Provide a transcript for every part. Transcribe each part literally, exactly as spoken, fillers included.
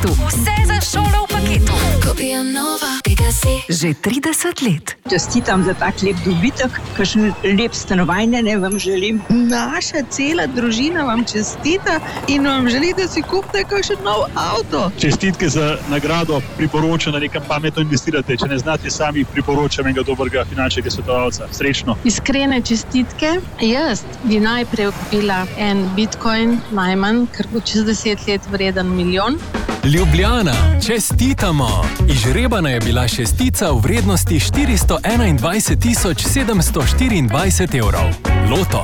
paketu. Vse za šolo v paketu. Že trideset let. Čestitam za tak lep dobitek, kakšen lep stanovanje ne vam želim. Naša cela družina vam čestita in vam želi, da si kupite kakšen nov avto. Čestitke za nagrado, priporočam, da nekam pametno investirate. Če ne znate sami, priporočam enega dobrega finančnega svetovalca. Srečno. Iskrene čestitke. Jaz bi najprej kupila en bitcoin, najmanj, ker bo čez deset let vreden milijon. Ljubljana, čestitamo! Izžrebana je bila šestica v vrednosti štiristo enaindvajset tisoč sedemsto štiriindvajset evrov. Loto.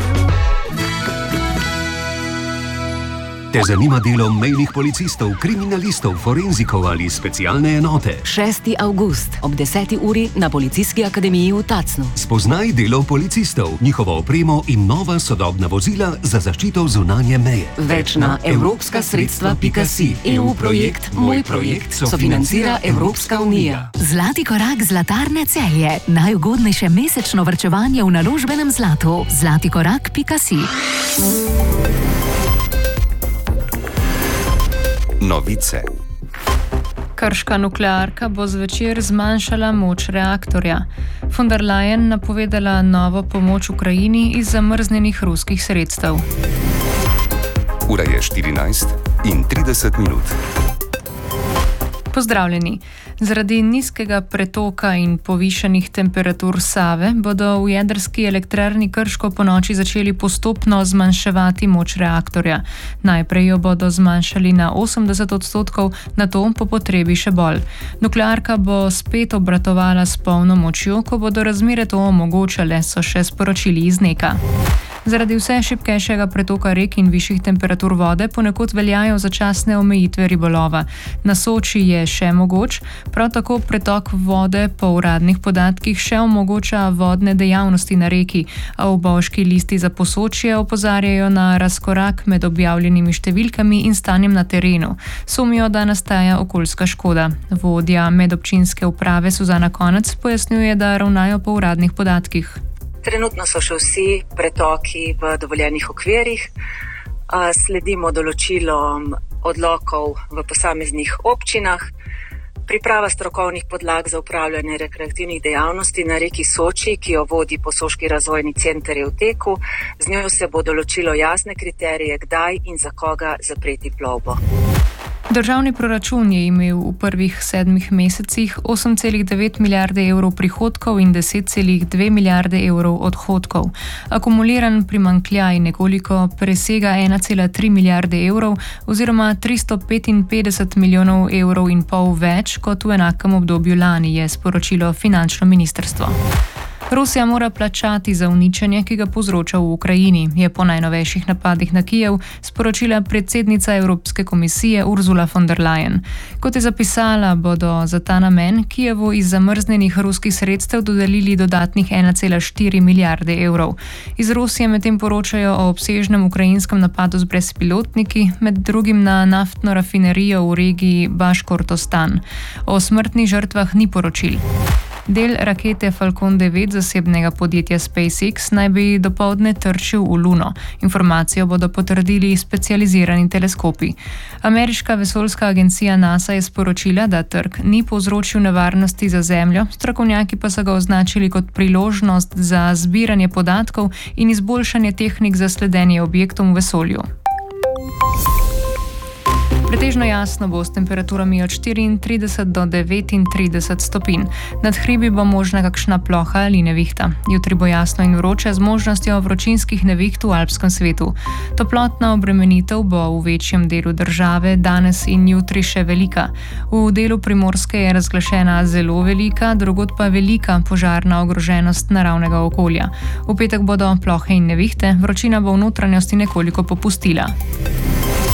Te zanima delo mejnih policistov, kriminalistov, forenzikov ali specialne enote? šesti avgust ob deseti uri na Policijski akademiji v Tacnu. Spoznaj delo policistov, njihovo opremo in nova sodobna vozila za zaščito zunanje meje. Več na evropska sredstva pika si. E U projekt Moj projekt sofinancira Evropska unija. Zlati korak Zlatarne Celje. Najugodnejše mesečno varčevanje v naložbenem zlatu. zlati korak pika si. Novice. Krška nuklearka bo zvečer zmanjšala moč reaktorja. Von der Leyen napovedala novo pomoč Ukrajini iz zamrznjenih ruskih sredstev. Ura je štirinajst in trideset minut. Pozdravljeni. Zaradi nizkega pretoka in povišanih temperatur Save bodo v jedrski elektrarni Krško ponoči začeli postopno zmanjševati moč reaktorja. Najprej jo bodo zmanjšali na osemdeset odstotkov, nato po potrebi še bolj. Nuklearka bo spet obratovala s polno močjo, ko bodo razmere to omogočale, so še sporočili iz NEK-a. Zaradi vse šibkejšega pretoka rek in višjih temperatur vode ponekod veljajo začasne omejitve ribolova. Na Soči je še mogoč, prav tako pretok vode po uradnih podatkih še omogoča vodne dejavnosti na reki, a v Bovški listi za Posočje opozarjajo na razkorak med objavljenimi številkami in stanjem na terenu. Sumijo, da nastaja okoljska škoda. Vodja medobčinske uprave Suzana Konec pojasnjuje, da ravnajo po uradnih podatkih. Trenutno so še vsi pretoki v dovoljenih okvirih. Sledimo določilom odlokov v posameznih občinah. Priprava strokovnih podlag za upravljanje rekreativnih dejavnosti na reki Soči, ki jo vodi Posoški razvojni center, je v teku. Z njo se bo določilo jasne kriterije, kdaj in za koga zapreti plovbo. Državni proračun je imel v prvih sedmih mesecih osem celih devet milijarde evrov prihodkov in deset celih dve milijarde evrov odhodkov. Akumuliran primanjkljaj nekoliko presega ena cela tri milijarde evrov oziroma tristo petinpetdeset milijonov evrov in pol več kot v enakem obdobju lani, je sporočilo finančno ministrstvo. Rusija mora plačati za uničenje, ki ga povzroča v Ukrajini, je po najnovejših napadih na Kijev sporočila predsednica Evropske komisije Ursula von der Leyen. Kot je zapisala, bodo za ta namen Kijevu iz zamrznjenih ruskih sredstev dodelili dodatnih ena cela štiri milijarde evrov. Iz Rusije medtem poročajo o obsežnem ukrajinskem napadu z brezpilotniki, med drugim na naftno rafinerijo v regiji Baškortostan. O smrtnih žrtvah ni poročil. Del rakete Falcon devet zasebnega podjetja SpaceX naj bi dopoldne trčil v Luno. Informacijo bodo potrdili specializirani teleskopi. Ameriška vesoljska agencija NASA je sporočila, da trk ni povzročil nevarnosti za Zemljo, strokovnjaki pa so ga označili kot priložnost za zbiranje podatkov in izboljšanje tehnik za sledenje objektom v vesolju. Pretežno jasno bo s temperaturami od štiriintrideset do devetintrideset stopinj. Nad hribi bo možna kakšna ploha ali nevihta. Jutri bo jasno in vroče z možnostjo vročinskih neviht v alpskem svetu. Toplotna obremenitev bo v večjem delu države danes in jutri še velika. V delu Primorske je razglašena zelo velika, drugod pa velika požarna ogroženost naravnega okolja. V petek bodo plohe in nevihte, vročina bo v notranjosti nekoliko popustila.